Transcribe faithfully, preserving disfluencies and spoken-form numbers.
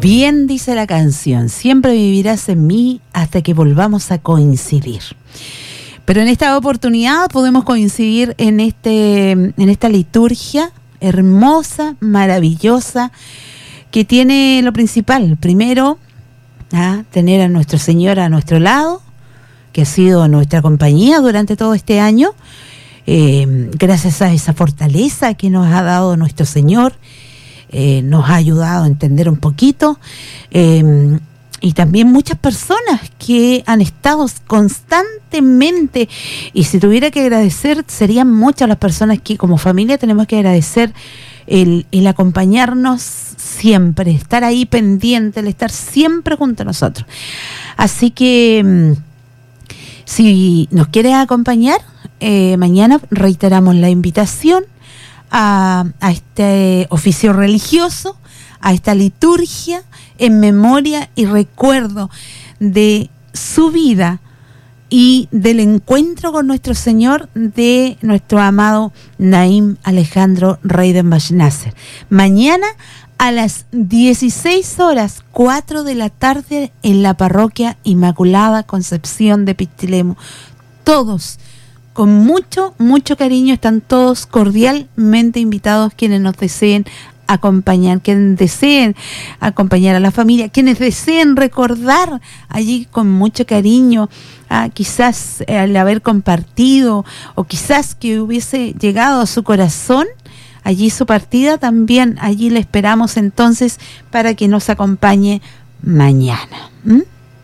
Bien dice la canción, siempre vivirás en mí hasta que volvamos a coincidir. Pero en esta oportunidad podemos coincidir en este, en esta liturgia hermosa, maravillosa, que tiene lo principal. Primero, ¿ah? tener a nuestro Señor a nuestro lado, que ha sido nuestra compañía durante todo este año, eh, gracias a esa fortaleza que nos ha dado nuestro Señor. Eh, nos ha ayudado a entender un poquito, eh, y también muchas personas que han estado constantemente, y si tuviera que agradecer, serían muchas las personas que como familia tenemos que agradecer el, el acompañarnos siempre, estar ahí pendiente, el estar siempre junto a nosotros. Así que si nos quieres acompañar, eh, mañana reiteramos la invitación A, a este oficio religioso, a esta liturgia en memoria y recuerdo de su vida y del encuentro con nuestro Señor de nuestro amado Naim Alejandro Rey de Bashnasser. Mañana a las dieciséis horas, cuatro de la tarde, en la parroquia Inmaculada Concepción de Pistilemo. Todos, con mucho, mucho cariño, están todos cordialmente invitados quienes nos deseen acompañar, quienes deseen acompañar a la familia, quienes deseen recordar allí con mucho cariño, ah, quizás eh, al haber compartido o quizás que hubiese llegado a su corazón allí su partida, también allí le esperamos entonces para que nos acompañe mañana. ¿Mm?